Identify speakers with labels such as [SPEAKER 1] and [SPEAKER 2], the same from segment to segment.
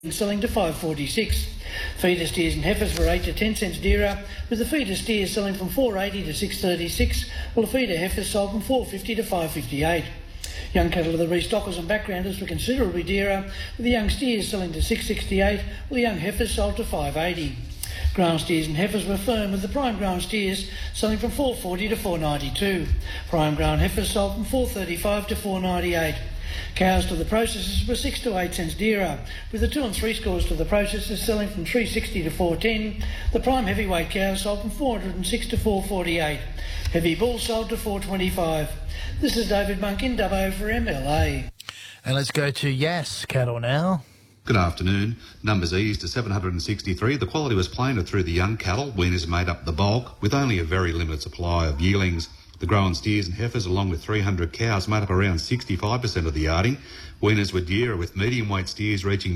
[SPEAKER 1] selling to $5.46. Feeder steers and heifers were 8 to 10 cents dearer, with the feeder steers selling from $4.80 to $6.36, while the feeder heifers sold from $4.50 to $5.58. Young cattle of the restockers and backgrounders were considerably dearer, with the young steers selling to $6.68, while the young heifers sold to $5.80. Ground steers and heifers were firm, with the prime ground steers selling from $4.40 to $4.92. Prime ground heifers sold from $4.35 to $4.98. Cows to the processors were 6 to 8 cents dearer, with the 2 and 3 scores to the processors selling from $3.60 to $4.10. The prime heavyweight cows sold from $406 to $4.48. Heavy bulls sold to $4.25. This is David Monk in Dubbo for MLA.
[SPEAKER 2] And let's go to Yass cattle now.
[SPEAKER 3] Good afternoon. Numbers eased to 763. The quality was plainer through the young cattle. Weaners made up the bulk, with only a very limited supply of yearlings. The grown steers and heifers, along with 300 cows, made up around 65% of the yarding. Weaners were dearer, with medium weight steers reaching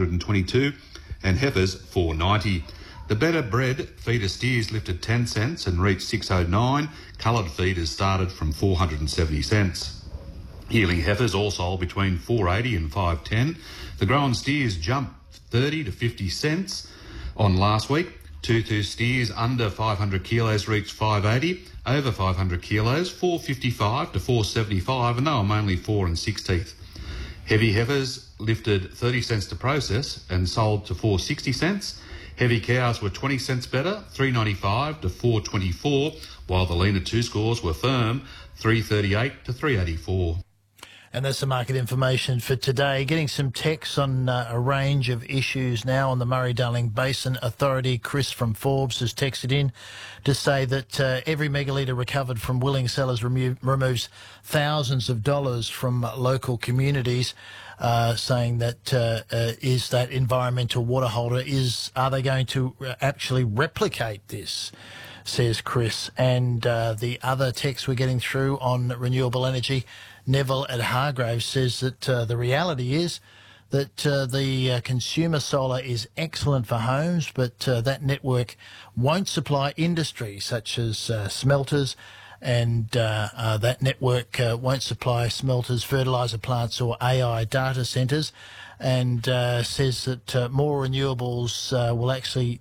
[SPEAKER 3] 622 and heifers 490. The better bred feeder steers lifted 10 cents and reached 609. Coloured feeders started from 470 cents. Yearling heifers all sold between 480 and 510. The grown steers jumped 30 to 50 cents on last week. Tutu steers under 500 kilos reached 580. Over 500 kilos, 455 to 475, and they were mainly 4 and 6 Heavy heifers lifted 30 cents to process and sold to 460 cents. Heavy cows were 20 cents better, 395 to 424, while the leaner 2 scores were firm, 338 to 384.
[SPEAKER 2] And that's the market information for today. Getting some texts on a range of issues now on the Murray-Darling Basin Authority. Chris from Forbes has texted in to say that every megalitre recovered from willing sellers removes thousands of dollars from local communities, saying that is that environmental water holder, are they going to actually replicate this? Says Chris. And the other text we're getting through on renewable energy, Neville at Hargrave says that the reality is that the consumer solar is excellent for homes, but that network won't supply industry such as smelters, and that network won't supply smelters, fertiliser plants or AI data centres, and says that more renewables will actually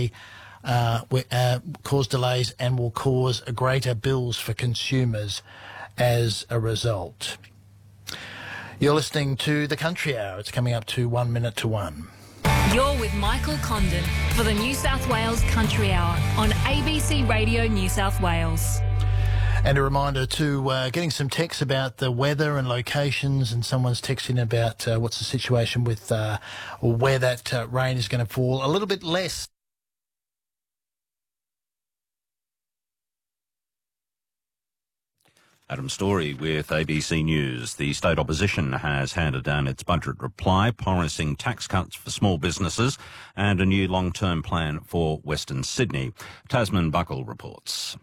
[SPEAKER 2] cause delays and will cause greater bills for consumers as a result. You're listening to The Country Hour. It's coming up to 1 minute to 1.
[SPEAKER 4] You're with Michael Condon for the New South Wales Country Hour on ABC Radio New South Wales.
[SPEAKER 2] And a reminder to getting some texts about the weather and locations, and someone's texting about what's the situation with where that rain is going to fall. A little bit less.
[SPEAKER 5] Adam Story with ABC News. The state opposition has handed down its budget reply, promising tax cuts for small businesses and a new long-term plan for Western Sydney. Tasman Buckle reports.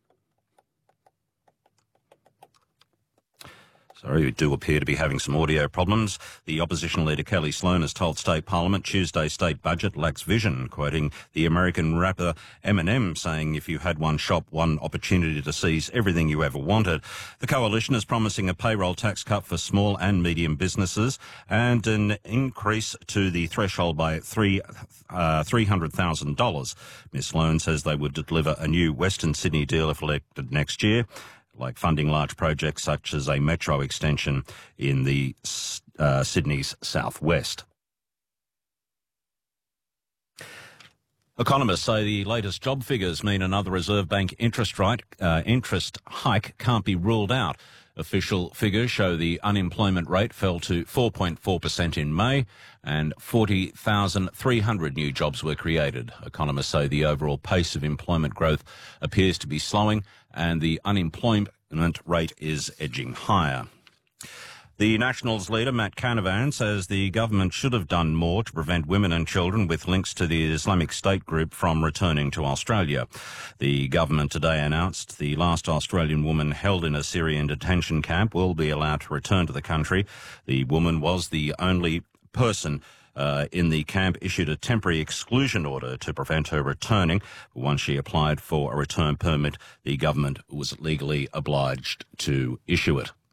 [SPEAKER 5] Sorry, we do appear to be having some audio problems. The opposition leader Kelly Sloan has told State Parliament Tuesday's state budget lacks vision, quoting the American rapper Eminem, saying if you had one shop, one opportunity to seize everything you ever wanted. The coalition is promising a payroll tax cut for small and medium businesses and an increase to the threshold by $300,000. Ms Sloan says they would deliver a new Western Sydney deal if elected next year, like funding large projects such as a metro extension in the Sydney's southwest. Economists say the latest job figures mean another Reserve Bank interest hike can't be ruled out. Official figures show the unemployment rate fell to 4.4% in May and 40,300 new jobs were created. Economists say the overall pace of employment growth appears to be slowing and the unemployment rate is edging higher. The Nationals leader, Matt Canavan, says the government should have done more to prevent women and children with links to the Islamic State group from returning to Australia. The government today announced the last Australian woman held in a Syrian detention camp will be allowed to return to the country. The woman was the only person in the camp issued a temporary exclusion order to prevent her returning. Once she applied for a return permit, the government was legally obliged to issue it.